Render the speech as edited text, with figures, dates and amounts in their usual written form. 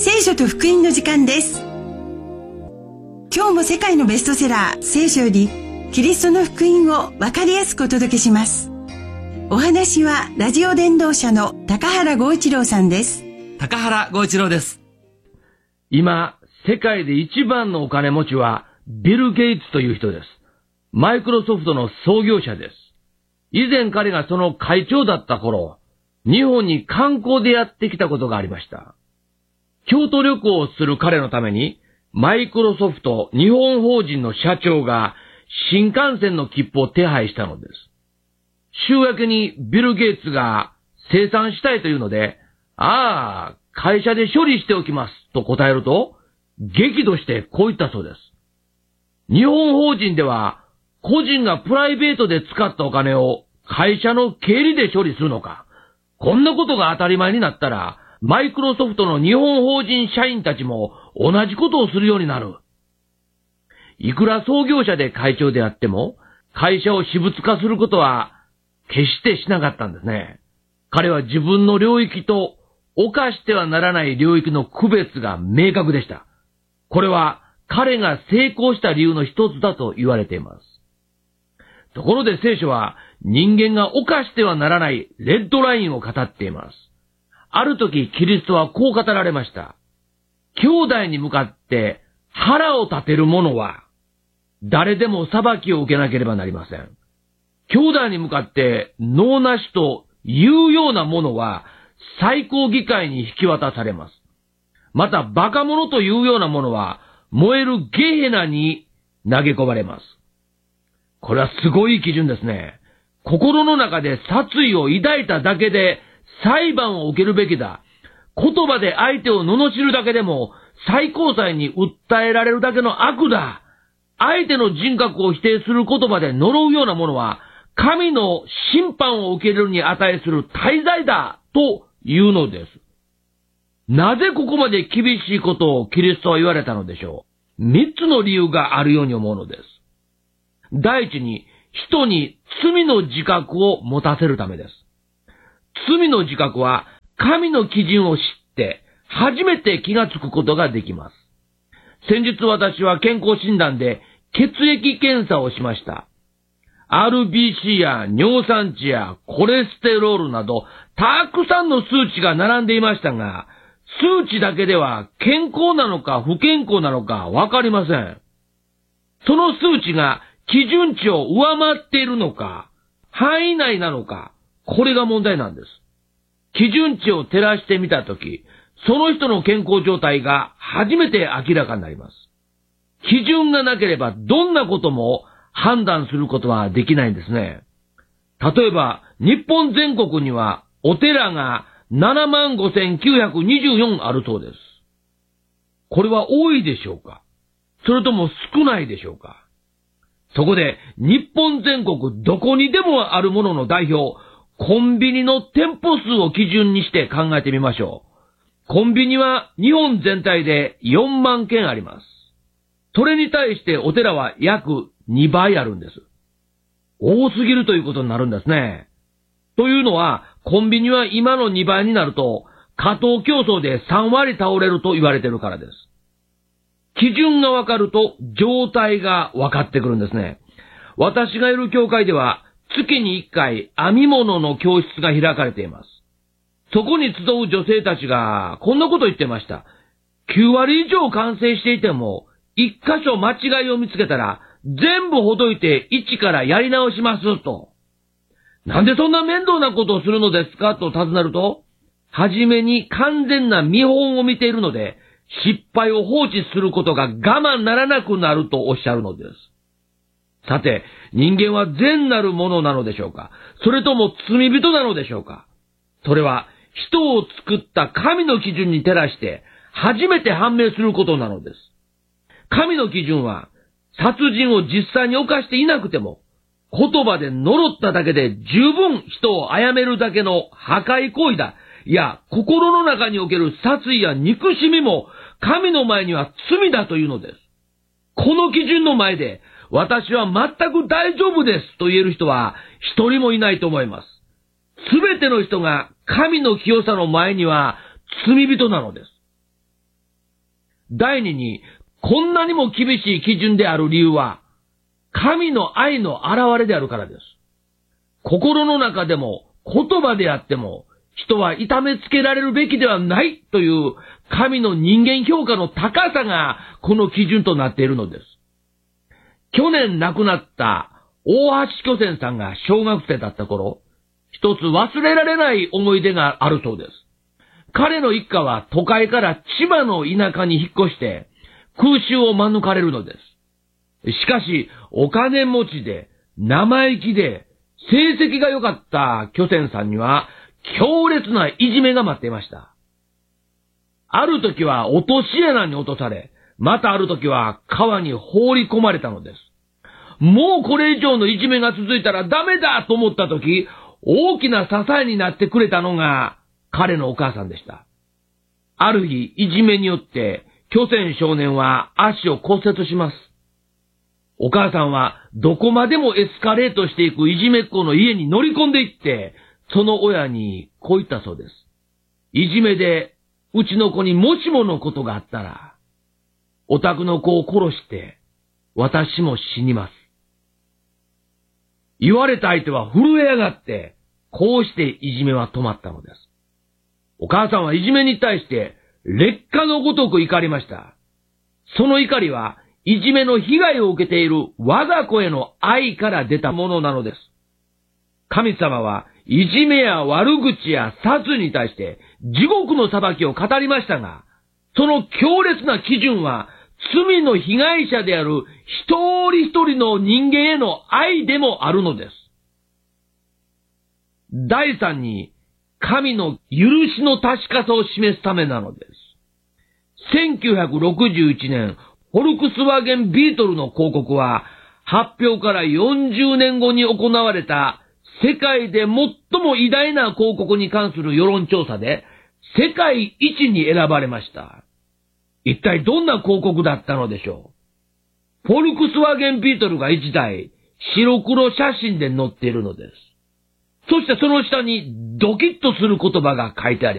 聖書と福音の時間です。今日も世界のベストセラー聖書よりキリストの福音を分かりやすくお届けします。お話はラジオ伝道者の高原剛一郎さんです。 高原剛一郎です。今、世界で一番のお金持ちはビル・ゲイツという人です。マイクロソフトの創業者です。以前彼がその会長だった頃、日本に観光でやってきたことがありました。京都旅行をする彼のために、マイクロソフト日本法人の社長が新幹線の切符を手配したのです。週明けにビル・ゲイツが生産したいというので、会社で処理しておきますと答えると、激怒してこう言ったそうです。日本法人では、個人がプライベートで使ったお金を会社の経理で処理するのか。こんなことが当たり前になったら、マイクロソフトの日本法人社員たちも同じことをするようになる。いくら創業者で会長であっても、会社を私物化することは決してしなかったんですね。彼は自分の領域と犯してはならない領域の区別が明確でした。これは彼が成功した理由の一つだと言われています。ところで聖書は人間が犯してはならないレッドラインを語っています。ある時キリストはこう語られました。兄弟に向かって腹を立てる者は誰でも裁きを受けなければなりません。兄弟に向かって能なしというような者は最高議会に引き渡されます。またバカ者というような者は燃えるゲヘナに投げ込まれます。これはすごい基準ですね。心の中で殺意を抱いただけで裁判を受けるべきだ。言葉で相手を罵るだけでも最高裁に訴えられるだけの悪だ。相手の人格を否定する言葉で呪うようなものは神の審判を受けるに値する大罪だというのです。なぜここまで厳しいことをキリストは言われたのでしょう。三つの理由があるように思うのです。第一に、人に罪の自覚を持たせるためです。罪の自覚は神の基準を知って初めて気がつくことができます。先日私は健康診断で血液検査をしました。RBC や尿酸値やコレステロールなどたくさんの数値が並んでいましたが、数値だけでは健康なのか不健康なのかわかりません。その数値が基準値を上回っているのか、範囲内なのか、これが問題なんです。基準値を照らしてみたとき、その人の健康状態が初めて明らかになります。基準がなければどんなことも判断することはできないんですね。例えば、日本全国にはお寺が75,924あるそうです。これは多いでしょうか？それとも少ないでしょうか？そこで、日本全国どこにでもあるものの代表、コンビニの店舗数を基準にして考えてみましょう。コンビニは日本全体で4万件あります。それに対してお寺は約2倍あるんです。多すぎるということになるんですね。というのは、コンビニは今の2倍になると、過当競争で3割倒れると言われているからです。基準がわかると状態がわかってくるんですね。私がいる教会では月に1回編み物の教室が開かれています。そこに集う女性たちがこんなこと言ってました。9割以上完成していても1箇所間違いを見つけたら全部ほどいて一からやり直しますと。なんでそんな面倒なことをするのですかと尋ねると、はじめに完全な見本を見ているので失敗を放置することが我慢ならなくなるとおっしゃるのです。さて、人間は善なるものなのでしょうか？それとも罪人なのでしょうか？それは人を作った神の基準に照らして初めて判明することなのです。神の基準は殺人を実際に犯していなくても言葉で呪っただけで十分人を殺めるだけの破壊行為だ。いや、心の中における殺意や憎しみも神の前には罪だというのです。この基準の前で私は全く大丈夫ですと言える人は一人もいないと思います。すべての人が神の清さの前には罪人なのです。 第二に、こんなにも厳しい基準である理由は、神の愛の現れであるからです。心の中でも言葉であっても、人は痛めつけられるべきではないという神の人間評価の高さがこの基準となっているのです。去年亡くなった大橋巨泉さんが小学生だった頃、一つ忘れられない思い出があるそうです。彼の一家は都会から千葉の田舎に引っ越して空襲を免れるのです。しかし、お金持ちで生意気で成績が良かった巨泉さんには強烈ないじめが待っていました。ある時は落とし穴に落とされ、またある時は川に放り込まれたのです。もうこれ以上のいじめが続いたらダメだと思った時、大きな支えになってくれたのが彼のお母さんでした。ある日、いじめによって巨泉少年は足を骨折します。お母さんはどこまでもエスカレートしていくいじめっ子の家に乗り込んでいって、その親にこう言ったそうです。いじめでうちの子にもしものことがあったら、お宅の子を殺して私も死にます。言われた相手は震え上がって、こうしていじめは止まったのです。お母さんはいじめに対して烈火のごとく怒りました。その怒りはいじめの被害を受けている我が子への愛から出たものなのです。神様はいじめや悪口や殺に対して地獄の裁きを語りましたが、その強烈な基準は罪の被害者である一人一人の人間への愛でもあるのです。第三に、神の許しの確かさを示すためなのです。1961年、フォルクスワーゲンビートルの広告は、発表から40年後に行われた世界で最も偉大な広告に関する世論調査で、世界一に選ばれました。一体どんな広告だったのでしょう。フォルクスワーゲンビートルが一台、白黒写真で載っているのです。そしてその下にドキッとする言葉が書いてあります。